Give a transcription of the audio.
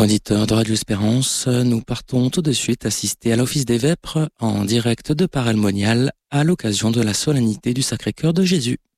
Auditeurs de Radio Espérance, nous partons tout de suite assister à l'office des vêpres en direct de Parelmonial à l'occasion de la solennité du Sacré-Cœur de Jésus.